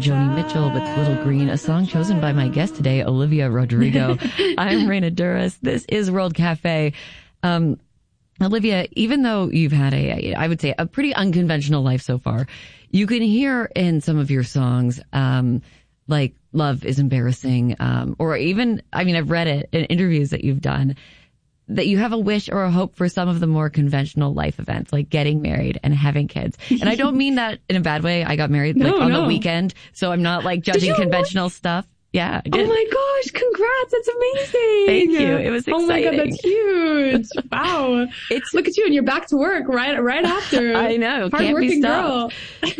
Joni Mitchell with Little Green, a song chosen by my guest today, Olivia Rodrigo. I'm Reina Duras. This is World Cafe. Olivia, even though you've had I would say, a pretty unconventional life so far, you can hear in some of your songs, like Love is Embarrassing, or even, I've read it in interviews that you've done, that you have a wish or a hope for some of the more conventional life events, like getting married and having kids. And I don't mean that in a bad way. I got married on the weekend, so I'm not like judging conventional stuff. Yeah. I did. Oh my gosh, congrats. That's amazing. Thank you. It was exciting. Oh my God, that's huge. Wow. Look at you, and you're back to work right after. I know. Can't be stopped.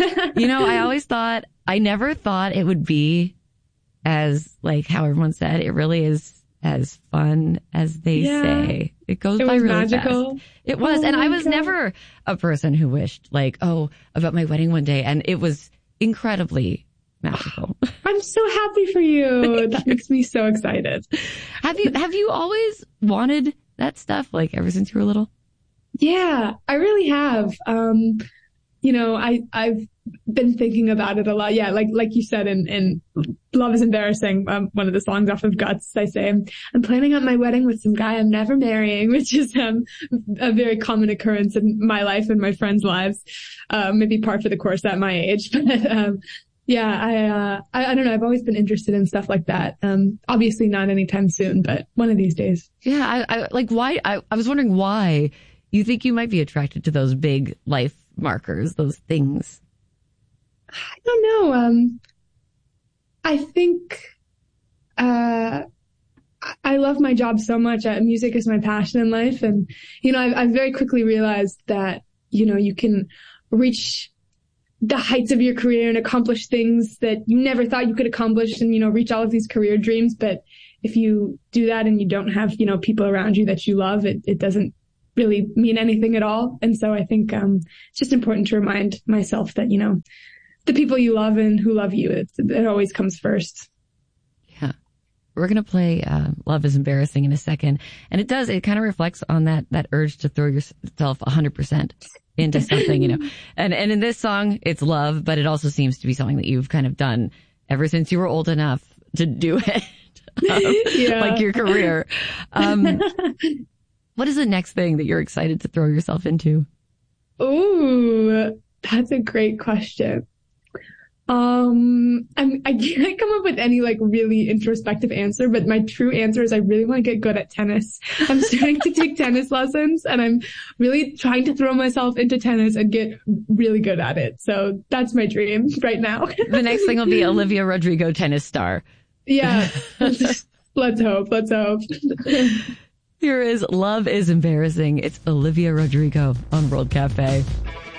I never thought it would be as, like how everyone said, it really is as fun as they say. It goes by really magical. Fast. It was. And I was never a person who wished about my wedding one day. And it was incredibly magical. I'm so happy for you. That makes me so excited. Have you always wanted that stuff, like ever since you were little? Yeah, I really have. I've been thinking about it a lot. Yeah, like you said, in Love is Embarrassing, one of the songs off of Guts, I say, I'm planning on my wedding with some guy I'm never marrying, which is a very common occurrence in my life and my friends' lives. Maybe par for the course at my age. But I don't know. I've always been interested in stuff like that. Obviously not anytime soon, but one of these days. Yeah, I was wondering why you think you might be attracted to those big life markers, those things. I don't know. I think, I love my job so much. Music is my passion in life. And, I've very quickly realized that, you can reach the heights of your career and accomplish things that you never thought you could accomplish and, reach all of these career dreams. But if you do that and you don't have, people around you that you love, it doesn't really mean anything at all. And so I think, it's just important to remind myself that, the people you love and who love you, it always comes first. Yeah. We're going to play, Love is Embarrassing in a second. And it kind of reflects on that urge to throw yourself 100% into something, and in this song, it's love, but it also seems to be something that you've kind of done ever since you were old enough to do it, like your career. What is the next thing that you're excited to throw yourself into? Ooh, that's a great question. I can't come up with any really introspective answer, but my true answer is I really want to get good at tennis. I'm starting to take tennis lessons and I'm really trying to throw myself into tennis and get really good at it. So that's my dream right now. The next thing will be Olivia Rodrigo, tennis star. Yeah. Let's hope. Here is Love is Embarrassing. It's Olivia Rodrigo on World Cafe.